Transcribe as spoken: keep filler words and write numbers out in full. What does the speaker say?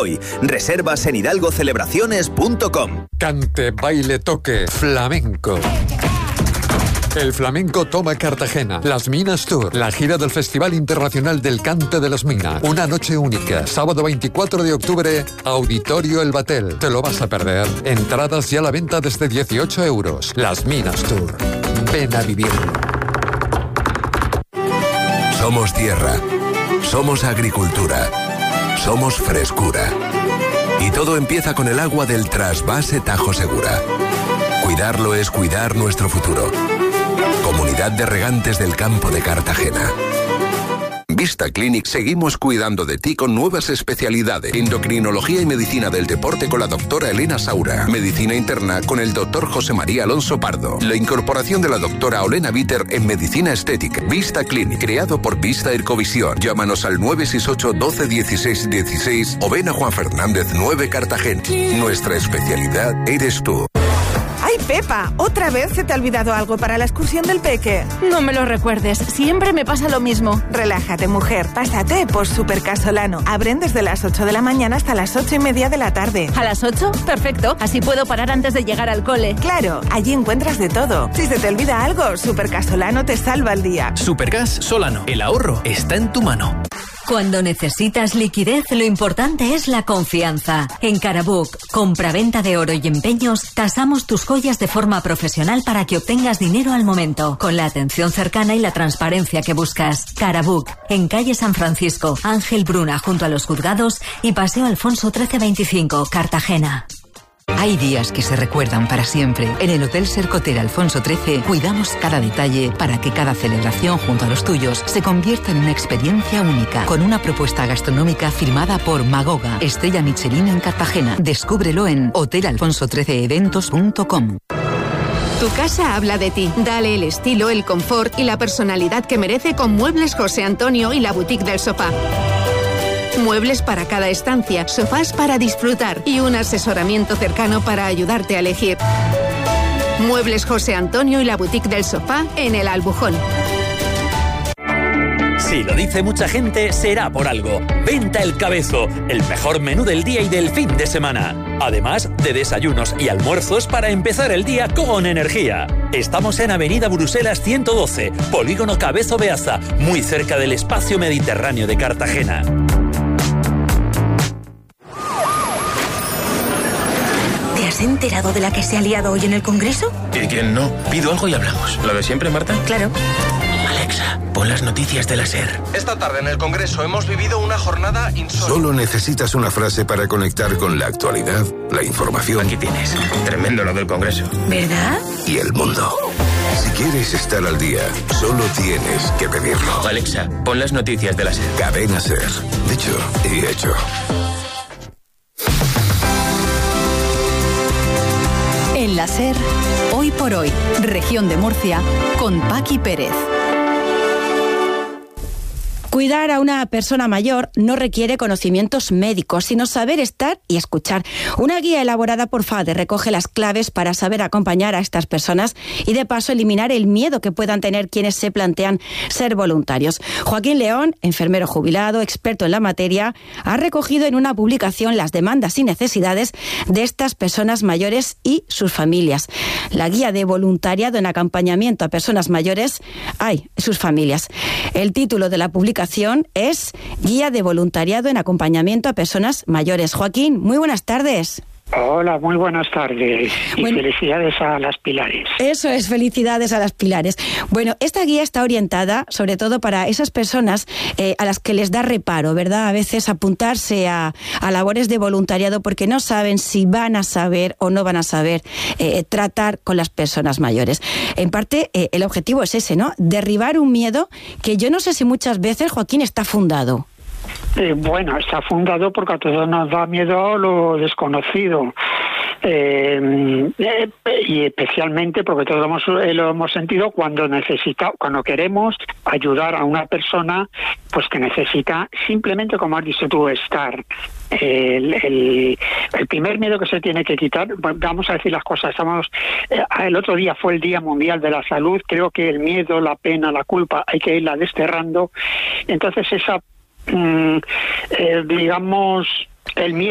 hoy. Reservas en hidalgo celebraciones punto com. Cante, baile, toque, flamenco. El flamenco toma Cartagena. Las Minas Tour, la gira del Festival Internacional del Cante de las Minas. Una noche única. Sábado veinticuatro de octubre, Auditorio El Batel. ¿Te lo vas a perder? Entradas ya a la venta desde dieciocho euros. Las Minas Tour. Ven a vivirlo. Somos tierra. Somos agricultura. Somos frescura. Y todo empieza con el agua del trasvase Tajo Segura. Cuidarlo es cuidar nuestro futuro. Comunidad de Regantes del Campo de Cartagena. Vista Clinic seguimos cuidando de ti con nuevas especialidades. Endocrinología y medicina del deporte con la doctora Elena Saura. Medicina interna con el doctor José María Alonso Pardo. La incorporación de la doctora Olena Bitter en medicina estética. Vista Clinic, creado por Vista Ercovisión. Llámanos al nueve seis ocho, doce, dieciséis, dieciséis o ven a Juan Fernández nueve Cartagena. Nuestra especialidad eres tú. ¡Ay, Pepa! ¿Otra vez se te ha olvidado algo para la excursión del peque? No me lo recuerdes, siempre me pasa lo mismo. Relájate, mujer, pásate por Supercasolano. Abren desde las ocho de la mañana hasta las ocho y media de la tarde. ¿A las ocho? Perfecto, así puedo parar antes de llegar al cole. Claro, allí encuentras de todo. Si se te olvida algo, Supercasolano te salva el día. Supergas Solano, el ahorro está en tu mano. Cuando necesitas liquidez, lo importante es la confianza. En Carabook, compra-venta de oro y empeños, tasamos tus joyas de forma profesional para que obtengas dinero al momento, con la atención cercana y la transparencia que buscas. Carabook, en calle San Francisco, Ángel Bruna, junto a los juzgados, y Paseo Alfonso trece veinticinco, Cartagena. Hay días que se recuerdan para siempre. En el Hotel Sercotel Alfonso trece cuidamos cada detalle para que cada celebración junto a los tuyos se convierta en una experiencia única, con una propuesta gastronómica firmada por Magoga, estrella Michelin en Cartagena. Descúbrelo en hotel alfonso trece eventos punto com. Tu casa habla de ti. Dale el estilo, el confort y la personalidad que merece con Muebles José Antonio y la Boutique del Sofá. Muebles para cada estancia, sofás para disfrutar y un asesoramiento cercano para ayudarte a elegir. Muebles José Antonio y la Boutique del Sofá en El Albujón. Si lo dice mucha gente, será por algo. Venta El Cabezo, el mejor menú del día y del fin de semana. Además de desayunos y almuerzos para empezar el día con energía. Estamos en Avenida Bruselas ciento doce, Polígono Cabezo Beaza, muy cerca del Espacio Mediterráneo de Cartagena. ¿Te has enterado de la que se ha liado hoy en el Congreso? ¿Y quién no? Pido algo y hablamos. ¿Lo de siempre, Marta? Claro. Alexa, pon las noticias de la SER. Esta tarde en el Congreso hemos vivido una jornada insólita. Solo necesitas una frase para conectar con la actualidad, la información. Aquí tienes. Tremendo lo del Congreso. ¿Verdad? Y el mundo. Si quieres estar al día, solo tienes que pedirlo. Alexa, pon las noticias de la SER. Cadena SER. Dicho y hecho. En la SER, Hoy por Hoy, Región de Murcia, con Paqui Pérez. Cuidar a una persona mayor no requiere conocimientos médicos, sino saber estar y escuchar. Una guía elaborada por FADE recoge las claves para saber acompañar a estas personas y de paso eliminar el miedo que puedan tener quienes se plantean ser voluntarios. Joaquín León, enfermero jubilado, experto en la materia, ha recogido en una publicación las demandas y necesidades de estas personas mayores y sus familias. La guía de voluntariado en acompañamiento a personas mayores, ay, sus familias. El título de la publicación es Guía de voluntariado en acompañamiento a personas mayores. Joaquín, muy buenas tardes. Hola, muy buenas tardes y bueno, felicidades a las Pilares. Eso es, felicidades a las Pilares. Bueno, esta guía está orientada sobre todo para esas personas eh, a las que les da reparo, ¿verdad? A veces apuntarse a, a labores de voluntariado porque no saben si van a saber o no van a saber eh, tratar con las personas mayores. En parte, eh, el objetivo es ese, ¿no? Derribar un miedo que yo no sé si muchas veces, Joaquín, está fundado. Eh, bueno, está fundado porque a todos nos da miedo lo desconocido. Eh, eh, y especialmente porque todos lo hemos, eh, lo hemos sentido cuando necesita, cuando queremos ayudar a una persona pues que necesita simplemente, como has dicho tú, estar. El, el, el primer miedo que se tiene que quitar, vamos a decir las cosas, estamos, eh, el otro día fue el Día Mundial de la Salud, creo que el miedo, la pena, la culpa hay que irla desterrando. Entonces esa Mm, eh, digamos, el miedo